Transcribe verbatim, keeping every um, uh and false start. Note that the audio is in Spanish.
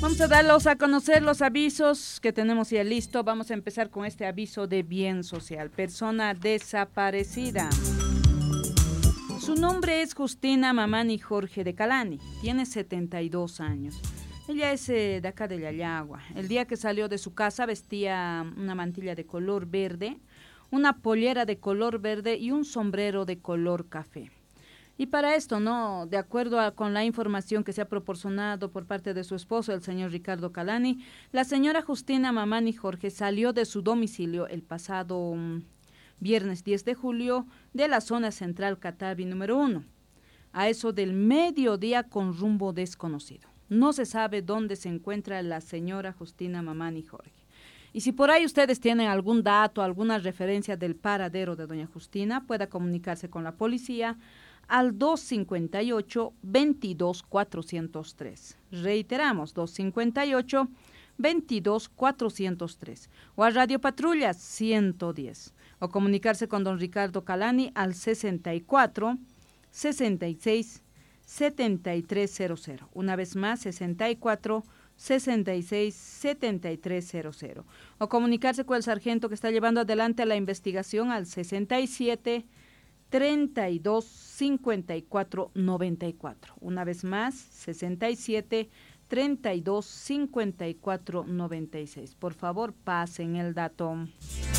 Vamos a darlos a conocer los avisos que tenemos ya listo. Vamos a empezar con este aviso de bien social. Persona desaparecida. Su nombre es Justina Mamani Jorge de Calani. Tiene setenta y dos años. Ella es eh, de acá de Yayagua. El día que salió de su casa vestía una mantilla de color verde, una pollera de color verde y un sombrero de color café. Y para esto, ¿no? De acuerdo a, con la información que se ha proporcionado por parte de su esposo, el señor Ricardo Calani, la señora Justina Mamani Jorge salió de su domicilio el pasado um, viernes diez de julio de la zona central Catavi número uno, a eso del mediodía con rumbo desconocido. No se sabe dónde se encuentra la señora Justina Mamani Jorge. Y si por ahí ustedes tienen algún dato, alguna referencia del paradero de doña Justina, pueda comunicarse con la policía al dos cinco ocho, veintidós, cuatrocientos tres. Reiteramos, dos cinco ocho, veintidós, cuatrocientos tres. O a Radio Patrulla ciento diez. O comunicarse con don Ricardo Calani al sesenta y cuatro, sesenta y seis, setenta y tres cero cero. Una vez más, sesenta y cuatro, sesenta y seis, setenta y tres cero cero. O comunicarse con el sargento que está llevando adelante la investigación al sesenta y siete, treinta y dos, cincuenta y cuatro, noventa y cuatro. Una vez más, sesenta y siete, treinta y dos, cincuenta y cuatro, noventa y seis. Por favor, pasen el dato.